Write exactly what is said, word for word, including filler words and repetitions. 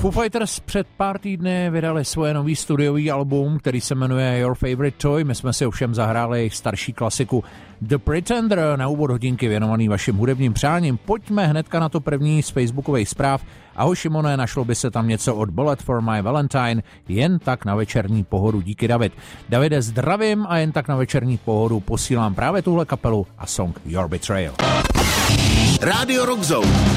Foo Fighters před pár týdny vydali svoje nový studiový album, který se jmenuje Your Favorite Toy. My jsme si ovšem zahráli jejich starší klasiku The Pretender na úvod hodinky věnovaný vašim hudebním přáním. Pojďme hnedka na to první z facebookových zpráv. Ahoj Šimone, našlo by se tam něco od Bullet for My Valentine, jen tak na večerní pohodu. Díky David. Davide, zdravím a jen tak na večerní pohodu posílám právě tuhle kapelu a song Your Betrayal. Rádio Rock Zone.